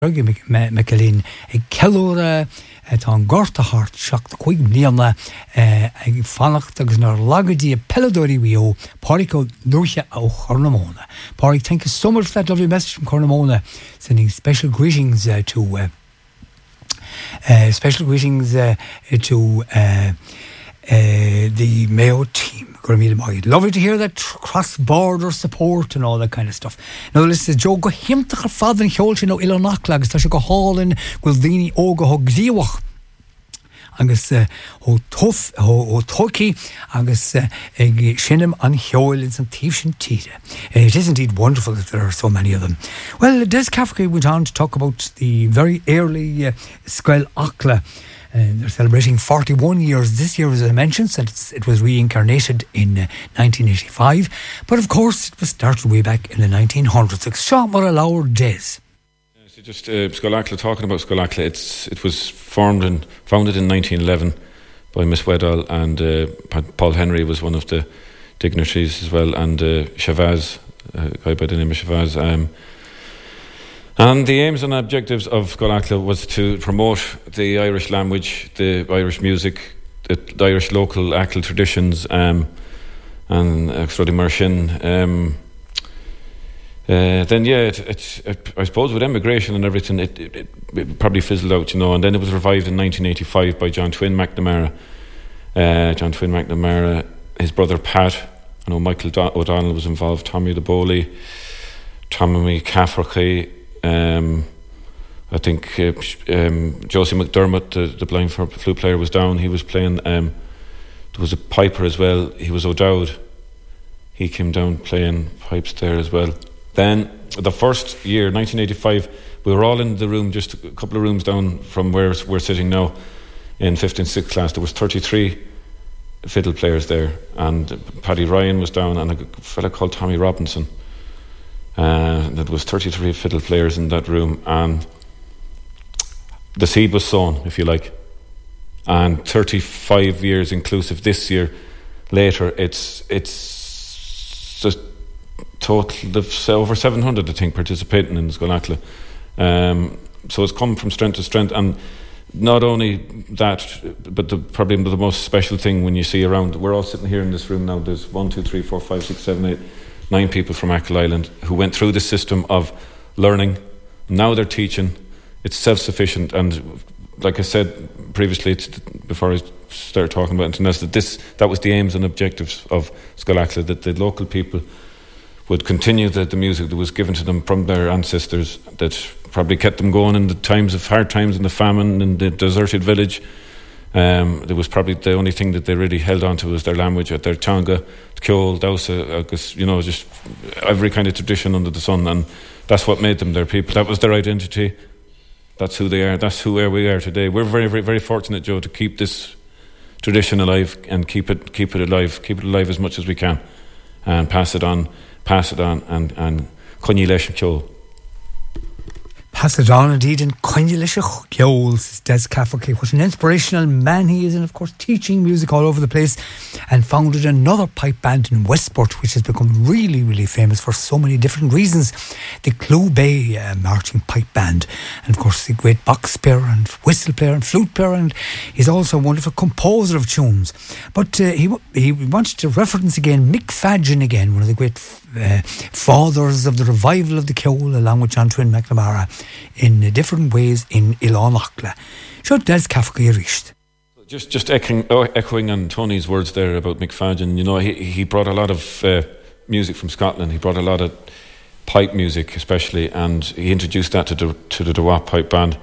Michelin Kelora tá gorta hart seach de chuig bliana ag fannacht agus nar lagadí peladóí wio Párico Lucia ó Chornamona. Páric, thank you so much for that lovely message from Chornamona, sending special greetings to the Mayo team. Lovely to hear that cross-border support and all that kind of stuff. Now listen, Joe, go himtach father and Hjolch no Ilonakla, agus tá sé go hálinn Gwildini óga ho gzíwach. Agus ho toki agus shinnim an Hjol in some Tifshin Tita. It is indeed wonderful that there are so many of them. Well, Des Kafka went on to talk about the very early Squel Akla. They're celebrating 41 years this year, as I mentioned, since it was reincarnated in 1985. But of course, it was started way back in the 1900s. Sean Moralour Des. So just Squel Akla, talking about Squel Akla, it was founded in 1911 by Miss Wedall, and Paul Henry was one of the dignitaries as well, and Shavaz, a guy by the name of Shavaz. And the aims and objectives of Squel Akla was to promote the Irish language, the Irish music, the Irish local Akla traditions, and Extrudi Marshin. Then, I suppose with emigration and everything, it probably fizzled out, and then it was revived in 1985 by John Twin McNamara. John Twin McNamara, his brother Pat, I know Michael O'Donnell was involved, Tommy the Bowley, Tommy Cafferkey, I think Josie McDermott, the blind flute player, was down. He was playing. There was a piper as well. He was O'Dowd. He came down playing pipes there as well. Then the first year, 1985, we were all in the room, just a couple of rooms down from where we're sitting now, in 5th and 6th class. There was 33 fiddle players there, and Paddy Ryan was down, and a fella called Tommy Robinson. There was 33 fiddle players in that room, and the seed was sown, if you like. And 35 years inclusive this year later, it's a total of over 700, I think, participating in the Squel Akla. So it's come from strength to strength, and not only that, but probably the most special thing when you see around, we're all sitting here in this room now, there's 1, 2, 3, 4, 5, 6, 7, 8, 9 people from Achill Island who went through the system of learning. Now they're teaching. It's self-sufficient, and like I said previously, before I started talking about it, that was the aims and objectives of Squel Akla, that the local people would continue the music that was given to them from their ancestors, that probably kept them going in the times of hard times, in the famine, in the deserted village. There was probably the only thing that they really held on to was their language, their Teanga, Ceol, Dausa, just every kind of tradition under the sun, and that's what made them their people. That was their identity. That's who they are. That's where we are today. We're very, very, very fortunate, Joe, to keep this tradition alive and keep it alive as much as we can, and pass it on, and Connie Leis Ceol. Pass it on indeed, and Coinilish Ceol, Des Cafferkey. What an inspirational man he is, and of course teaching music all over the place, and founded another pipe band in Westport, which has become really, really famous for so many different reasons. The Clew Bay Marching Pipe Band, and of course the great box player and whistle player and flute player, and he's also a wonderful composer of tunes. But he wanted to reference again Mick Fadgen again, one of the great fathers of the revival of the Ceol, along with John Twin McNamara, in different ways in Ilan Akla. So Des Cafferkey reached. Just echoing on Tony's words there about Mick Fadgen, he brought a lot of music from Scotland. He brought a lot of pipe music, especially, and he introduced that to the Dewap Pipe Band.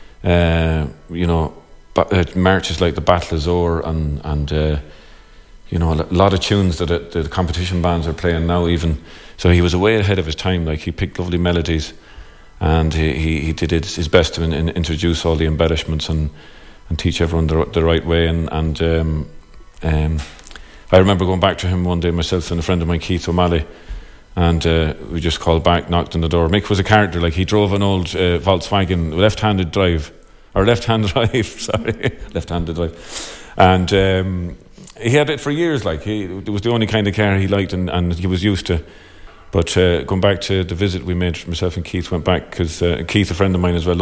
Marches like the Battle of Zor and a lot of tunes that the competition bands are playing now even. So he was way ahead of his time. Like, he picked lovely melodies, and he did his best to introduce all the embellishments and teach everyone the right way. And I remember going back to him one day, myself and a friend of mine, Keith O'Malley, and we just called back, knocked on the door. Mick was a character. Like, he drove an old Volkswagen left-handed drive, and he had it for years. Like, it was the only kind of car he liked, and he was used to But going back to the visit we made, myself and Keith went back because Keith, a friend of mine as well,